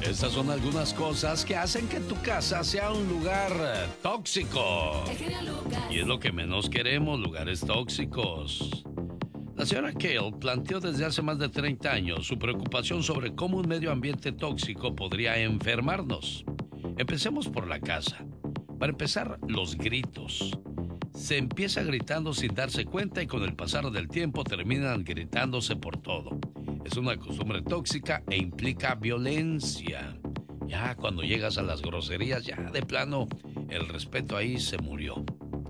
Estas son algunas cosas que hacen que tu casa sea un lugar tóxico. Y es lo que menos queremos, lugares tóxicos. La señora Kale planteó desde hace más de 30 años su preocupación sobre cómo un medio ambiente tóxico podría enfermarnos. Empecemos por la casa. Para empezar, los gritos. Se empieza gritando sin darse cuenta y con el pasar del tiempo terminan gritándose por todo. Es una costumbre tóxica e implica violencia. Ya cuando llegas a las groserías, ya de plano, el respeto ahí se murió.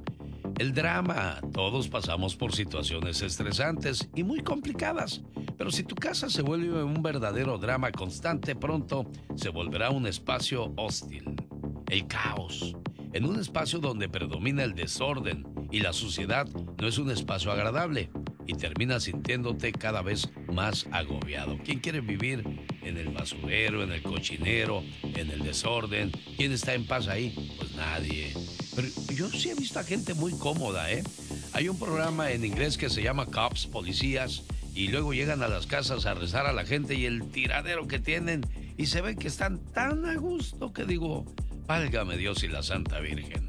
El drama. Todos pasamos por situaciones estresantes y muy complicadas. Pero si tu casa se vuelve un verdadero drama constante, pronto se volverá un espacio hostil. El caos. En un espacio donde predomina el desorden y la suciedad, no es un espacio agradable y terminas sintiéndote cada vez más agobiado. ¿Quién quiere vivir en el basurero, en el cochinero, en el desorden? ¿Quién está en paz ahí? Pues nadie. Pero yo sí he visto a gente muy cómoda, ¿eh? Hay un programa en inglés que se llama Cops, Policías, y luego llegan a las casas a rezar a la gente y el tiradero que tienen, y se ve que están tan a gusto que digo, válgame Dios y la Santa Virgen.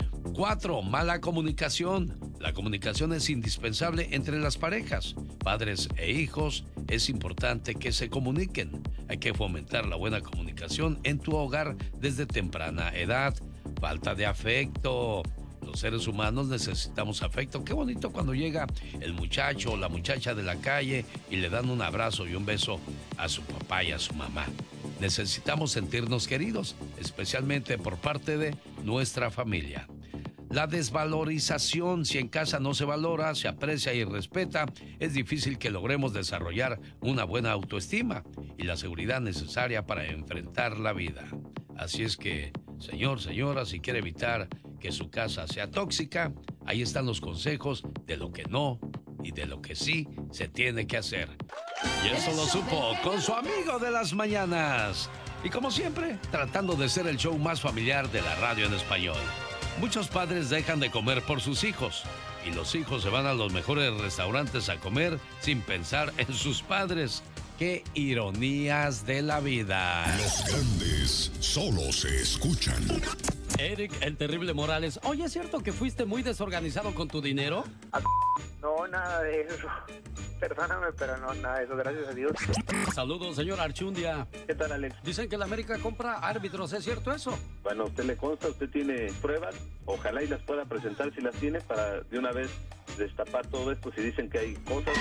4. Mala comunicación. La comunicación es indispensable entre las parejas. Padres e hijos, es importante que se comuniquen. Hay que fomentar la buena comunicación en tu hogar desde temprana edad. Falta de afecto. Los seres humanos necesitamos afecto. Qué bonito cuando llega el muchacho o la muchacha de la calle y le dan un abrazo y un beso a su papá y a su mamá. Necesitamos sentirnos queridos, especialmente por parte de nuestra familia. La desvalorización. Si en casa no se valora, se aprecia y respeta, es difícil que logremos desarrollar una buena autoestima y la seguridad necesaria para enfrentar la vida. Así es que, señor, señora, si quiere evitar que su casa sea tóxica, ahí están los consejos de lo que no y de lo que sí se tiene que hacer. Y eso lo supo con su amigo de las mañanas. Y como siempre, tratando de ser el show más familiar de la radio en español. Muchos padres dejan de comer por sus hijos y los hijos se van a los mejores restaurantes a comer sin pensar en sus padres. ¡Qué ironías de la vida! Los grandes solo se escuchan. Eric, el terrible Morales. Oye, ¿es cierto que fuiste muy desorganizado con tu dinero? No, nada de eso. Perdóname, pero no, nada de eso, gracias a Dios. Saludos, señor Archundia. ¿Qué tal, Alex? Dicen que la América compra árbitros, ¿es cierto eso? Bueno, a usted le consta, usted tiene pruebas, ojalá y las pueda presentar si las tiene para de una vez destapar todo esto si dicen que hay cosas.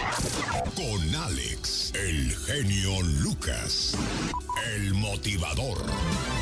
Con Alex, el genio Lucas, el motivador.